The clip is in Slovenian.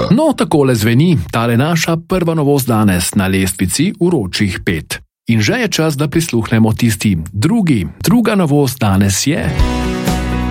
No, takole zveni tale naša prva novost danes na lestvici vročih 5. In že je čas, da prisluhnemo tisti druga novost danes je...